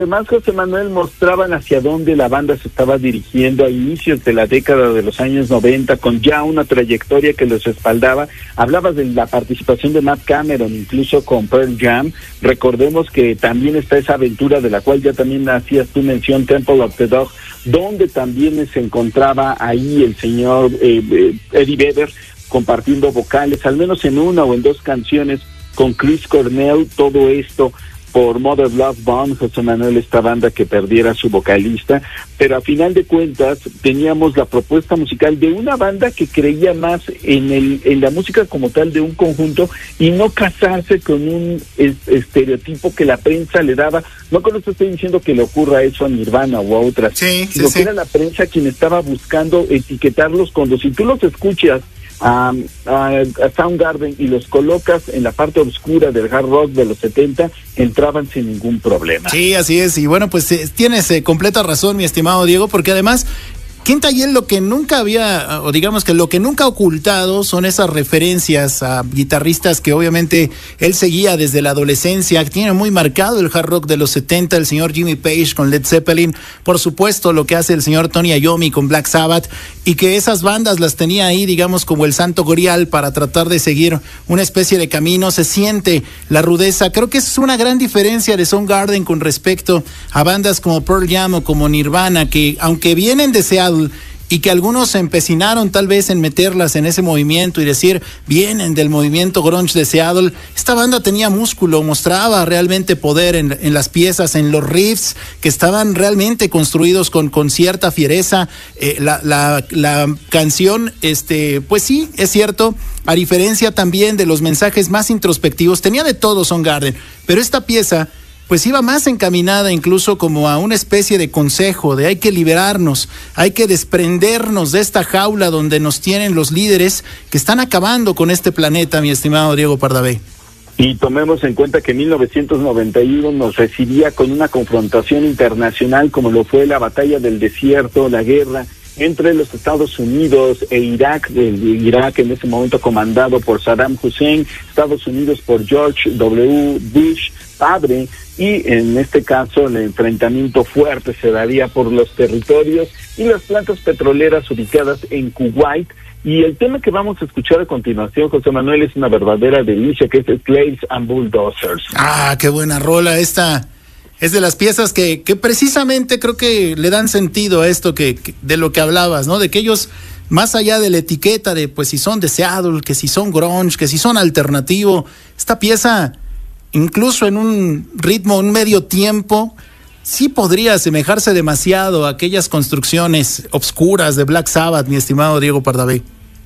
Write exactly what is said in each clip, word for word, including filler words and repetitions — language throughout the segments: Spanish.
Además, José Manuel, mostraban hacia dónde la banda se estaba dirigiendo a inicios de la década de los años noventa, con ya una trayectoria que los respaldaba. Hablabas de la participación de Matt Cameron, incluso con Pearl Jam. Recordemos que también está esa aventura de la cual ya también hacías tu mención, Temple of the Dog, donde también se encontraba ahí el señor eh, Eddie Vedder compartiendo vocales, al menos en una o en dos canciones con Chris Cornell. Todo esto por Mother Love Bone, José Manuel, esta banda que perdiera su vocalista, pero a final de cuentas teníamos la propuesta musical de una banda que creía más en el en la música como tal de un conjunto y no casarse con un es, estereotipo que la prensa le daba. No con esto estoy diciendo que le ocurra eso a Nirvana o a otras, sí, sino sí, que sí. era la prensa quien estaba buscando etiquetarlos cuando si tú los escuchas A, a, a Soundgarden y los colocas en la parte oscura del hard rock de los setenta, entraban sin ningún problema. Sí, así es, y bueno, pues eh, tienes eh, completa razón, mi estimado Diego, porque además Quinta Yel lo que nunca había, o digamos que lo que nunca ha ocultado son esas referencias a guitarristas que obviamente él seguía desde la adolescencia. Tiene muy marcado el hard rock de los setenta, el señor Jimmy Page con Led Zeppelin, por supuesto lo que hace el señor Tony Iommi con Black Sabbath, y que esas bandas las tenía ahí, digamos, como el santo grial para tratar de seguir una especie de camino. Se siente la rudeza. Creo que es una gran diferencia de Soundgarden con respecto a bandas como Pearl Jam o como Nirvana, que aunque vienen de Seattle y que algunos se empecinaron tal vez en meterlas en ese movimiento y decir, vienen del movimiento grunge de Seattle, esta banda tenía músculo, mostraba realmente poder en, en las piezas, en los riffs, que estaban realmente construidos con, con cierta fiereza. Eh, la, la, la canción, este, pues sí, es cierto, a diferencia también de los mensajes más introspectivos, tenía de todo Soundgarden, pero esta pieza pues iba más encaminada incluso como a una especie de consejo de hay que liberarnos, hay que desprendernos de esta jaula donde nos tienen los líderes que están acabando con este planeta, mi estimado Diego Pardavé. Y tomemos en cuenta que mil novecientos noventa y uno nos recibía con una confrontación internacional como lo fue la batalla del desierto, la guerra entre los Estados Unidos e Irak, el Irak en ese momento comandado por Saddam Hussein, Estados Unidos por George W. Bush padre, y en este caso el enfrentamiento fuerte se daría por los territorios y las plantas petroleras ubicadas en Kuwait. Y el tema que vamos a escuchar a continuación, José Manuel, es una verdadera delicia, que es Slaves and Bulldozers. Ah, qué buena rola esta. Es de las piezas que, que precisamente creo que le dan sentido a esto que, que de lo que hablabas, ¿no? De que ellos, más allá de la etiqueta de pues si son de Seattle, que si son grunge, que si son alternativo, esta pieza, incluso en un ritmo, un medio tiempo, sí podría asemejarse demasiado a aquellas construcciones obscuras de Black Sabbath, mi estimado Diego Pardavé.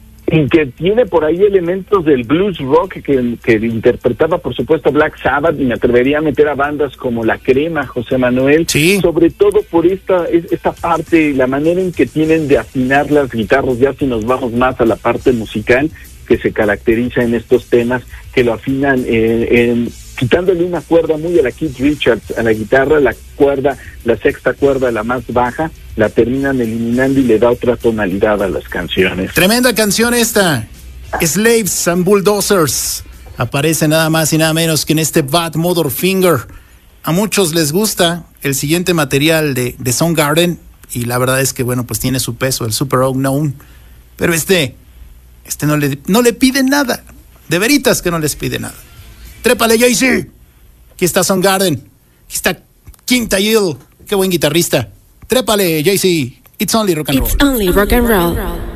Y que tiene por ahí elementos del blues rock que, que interpretaba, por supuesto, Black Sabbath, y me atrevería a meter a bandas como La Crema, José Manuel, sí. Sobre todo por esta esta parte, la manera en que tienen de afinar las guitarras, ya si nos vamos más a la parte musical, que se caracteriza en estos temas, que lo afinan eh, en... quitándole una cuerda muy a la Keith Richards a la guitarra, la cuerda, la sexta cuerda, la más baja, la terminan eliminando y le da otra tonalidad a las canciones. Tremenda canción esta, Slaves and Bulldozers, aparece nada más y nada menos que en este Bad Mother Finger. A muchos les gusta el siguiente material de, de Soundgarden, y la verdad es que bueno, pues tiene su peso, el Super Unknown, pero este, este no le, no le pide nada, de veritas que no les pide nada. Trépale, Jay-Z. Aquí está Soundgarden. Aquí está Quinta Yel. Qué buen guitarrista. Trépale, Jay-Z. It's only rock and roll. It's only rock and roll.